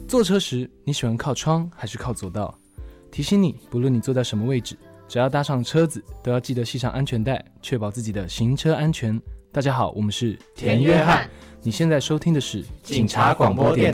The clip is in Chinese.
坐车时，你喜欢靠窗还是靠左道？提醒你，不论你坐在什么位置，只要搭上车子，都要记得系上安全带，确保自己的行车安全。大家好，我们是田约翰， 你现在收听的是警察广播电